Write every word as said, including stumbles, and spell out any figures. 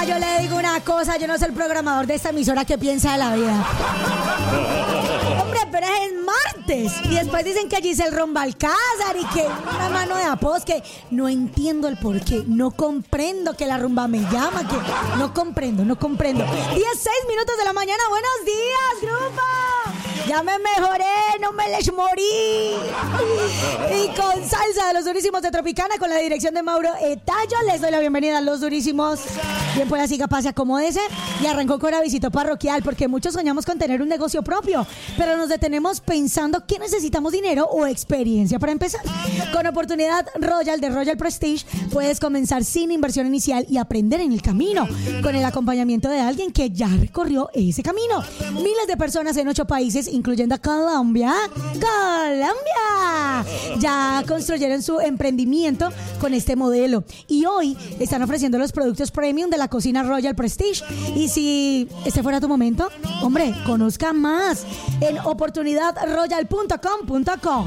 yo le digo una cosa, yo no soy el programador de esta emisora que piensa de la vida. Hombre, pero es martes. Y después dicen que Giselle Romba Alcázar y que una mano de apodos que no entiendo el por qué. No comprendo que la rumba me llama, que no comprendo, no comprendo. dieciséis minutos de la mañana, buenos días, grupo. Ya me mejoré, no me les morí. Y con salsa de los durísimos de Tropicana, con la dirección de Mauro Etallo, les doy la bienvenida a los durísimos. Bien, pues así capaz, acomódese. Y arrancó con avisito parroquial, porque muchos soñamos con tener un negocio propio, pero nos detenemos pensando que necesitamos dinero o experiencia para empezar. Con Oportunidad Royal de Royal Prestige, puedes comenzar sin inversión inicial y aprender en el camino, con el acompañamiento de alguien que ya recorrió ese camino. Miles de personas en ocho países, incluyendo Colombia, Colombia, ya construyeron su emprendimiento con este modelo y hoy están ofreciendo los productos premium de la cocina Royal Prestige. Y si este fuera tu momento, hombre, conozca más en oportunidad royal punto com punto co.